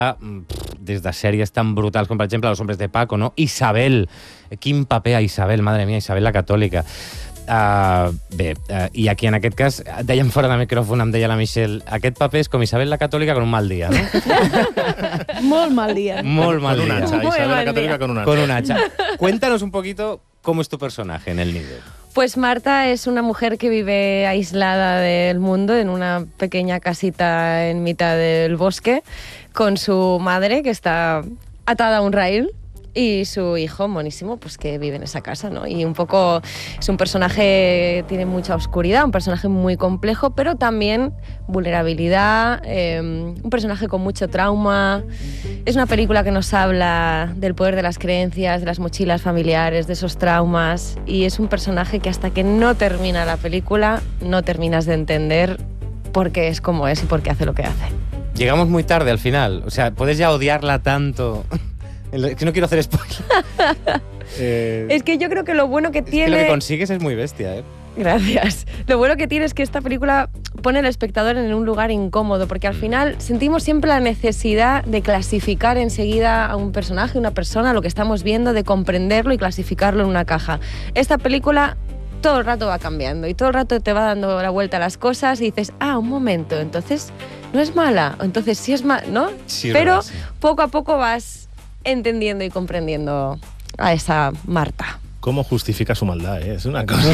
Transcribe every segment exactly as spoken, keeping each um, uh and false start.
des de sèries tan brutals com, per exemple, Los hombres de Paco, no? Isabel, quin paper a Isabel, madre mia, Isabel la catòlica. Uh, bé, uh, i aquí en aquest cas, dèiem fora de micròfon, em deia la Michelle, aquest paper és com Isabel la catòlica con un mal dia, no? Molt mal dia. Molt mal con un dia. hacha, Isabel la catòlica con un hacha. Con un hacha. Cuéntanos un poquito cómo es tu personaje en El Nido. Pues Marta es una mujer que vive aislada del mundo en una pequeña casita en mitad del bosque con su madre que está atada a un rail y su hijo monísimo pues que vive en esa casa, ¿no? Y un poco es un personaje, tiene mucha oscuridad, un personaje muy complejo, pero también vulnerabilidad, eh, un personaje con mucho trauma. Es una película que nos habla del poder de las creencias, de las mochilas familiares, de esos traumas, y es un personaje que hasta que no termina la película no terminas de entender por qué es como es y por qué hace lo que hace. Llegamos muy tarde al final, o sea, puedes ya odiarla tanto. Es que no quiero hacer spoiler. eh, es que yo creo que lo bueno que es tiene... que lo que consigues es muy bestia, ¿eh? Gracias. Lo bueno que tiene es que esta película pone al espectador en un lugar incómodo, porque al final sentimos siempre la necesidad de clasificar enseguida a un personaje, una persona, lo que estamos viendo, de comprenderlo y clasificarlo en una caja. Esta película todo el rato va cambiando y todo el rato te va dando la vuelta a las cosas y dices, ah, un momento, entonces no es mala, entonces sí es mala, ¿no? Sí, pero verdad, sí. Poco a poco vas entendiendo y comprendiendo a esa Marta. ¿Cómo justifica su maldad? ¿eh? Es una cosa.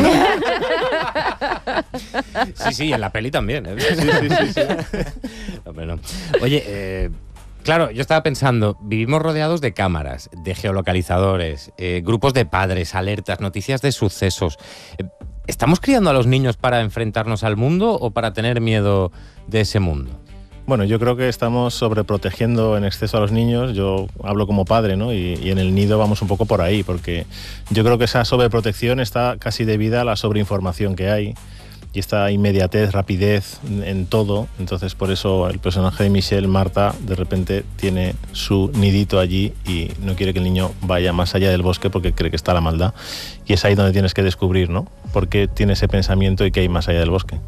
Sí, sí, en la peli también. ¿eh? Sí, sí, sí, sí. No, pero no. Oye, eh, claro, yo estaba pensando, vivimos rodeados de cámaras, de geolocalizadores, eh, grupos de padres, alertas, noticias de sucesos. Eh, ¿Estamos criando a los niños para enfrentarnos al mundo o para tener miedo de ese mundo? Bueno, yo creo que estamos sobreprotegiendo en exceso a los niños. Yo hablo como padre, ¿no? Y, y en El Nido vamos un poco por ahí, porque yo creo que esa sobreprotección está casi debida a la sobreinformación que hay y esta inmediatez, rapidez en todo. Entonces, por eso el personaje de Michelle, Marta, de repente tiene su nidito allí y no quiere que el niño vaya más allá del bosque porque cree que está la maldad. Y es ahí donde tienes que descubrir, ¿no? Por qué tiene ese pensamiento y qué hay más allá del bosque.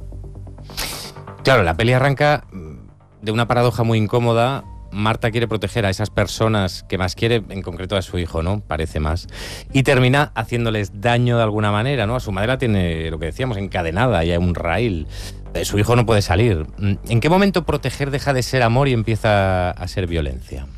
Claro, la peli arranca de una paradoja muy incómoda. Marta quiere proteger a esas personas que más quiere, en concreto a su hijo, ¿no? Parece más. Y termina haciéndoles daño de alguna manera, ¿no? A su madre la tiene, lo que decíamos, encadenada y hay un raíl. Su hijo no puede salir. ¿En qué momento proteger deja de ser amor y empieza a ser violencia?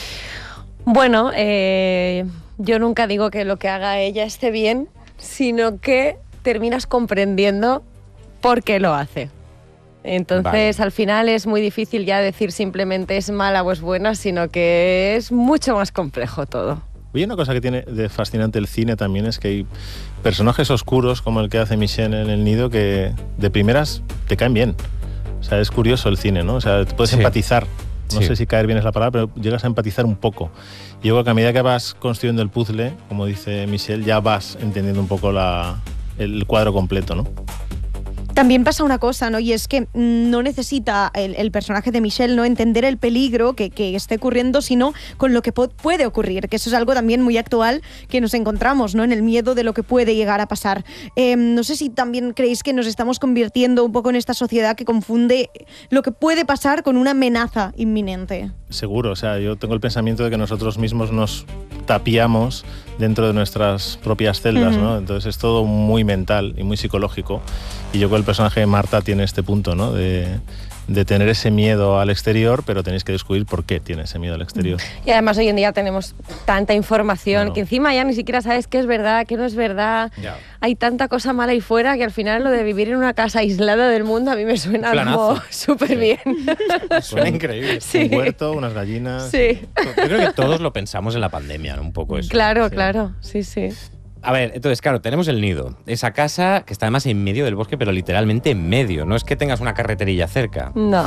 Bueno, eh, yo nunca digo que lo que haga ella esté bien, sino que terminas comprendiendo por qué lo hace. Entonces, vale. Al final es muy difícil ya decir simplemente es mala o es buena, sino que es mucho más complejo todo. Oye, una cosa que tiene de fascinante el cine también es que hay personajes oscuros como el que hace Michelle en El Nido que de primeras te caen bien. O sea, es curioso el cine, ¿no? O sea, te puedes sí. empatizar. No sí. sé si caer bien es la palabra, pero llegas a empatizar un poco. Y yo creo que a medida que vas construyendo el puzzle, como dice Michelle, ya vas entendiendo un poco la, el cuadro completo, ¿no? También pasa una cosa, ¿no? Y es que no necesita el, el personaje de Michelle no entender el peligro que, que esté ocurriendo, sino con lo que po- puede ocurrir, que eso es algo también muy actual que nos encontramos, ¿no? En el miedo de lo que puede llegar a pasar. Eh, no sé si también creéis que nos estamos convirtiendo un poco en esta sociedad que confunde lo que puede pasar con una amenaza inminente. Seguro, o sea, yo tengo el pensamiento de que nosotros mismos nos tapiamos dentro de nuestras propias celdas, uh-huh. ¿no? Entonces es todo muy mental y muy psicológico. Y yo creo que el personaje de Marta tiene este punto, ¿no? De, de tener ese miedo al exterior, pero tenéis que descubrir por qué tiene ese miedo al exterior. Y además hoy en día tenemos tanta información no. que encima ya ni siquiera sabes qué es verdad, qué no es verdad. Ya. Hay tanta cosa mala ahí fuera que al final lo de vivir en una casa aislada del mundo a mí me suena como súper bien. Suena increíble. Sí. Un huerto, unas gallinas. Sí. Yo creo que todos lo pensamos en la pandemia, ¿no? Un poco eso. Claro, sí. claro, sí, sí. A ver, entonces, claro, tenemos El Nido. Esa casa que está además en medio del bosque, pero literalmente en medio. No es que tengas una carreterilla cerca. No.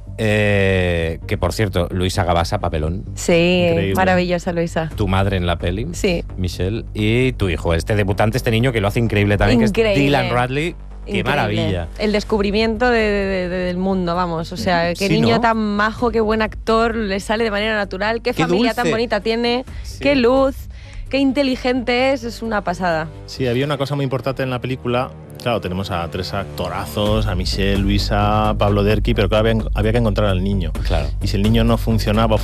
Eh, que, por cierto, Luisa Gabasa, papelón. Sí, increíble. Maravillosa Luisa. Tu madre en la peli. Sí. Michelle. Y tu hijo, este debutante, este niño que lo hace increíble también, increíble. Que es Dylan Radley. Qué increíble. Maravilla. El descubrimiento de, de, de, del mundo, vamos. O sea, qué sí, niño ¿no? tan majo, qué buen actor, le sale de manera natural, qué, qué familia dulce. Tan bonita tiene, sí. Qué luz. Qué inteligente es, es una pasada. Sí, había una cosa muy importante en la película claro, tenemos a tres actorazos, a Michelle, Luisa, Pablo Derqui, pero claro, había, había que encontrar al niño. Claro. Y si el niño no funcionaba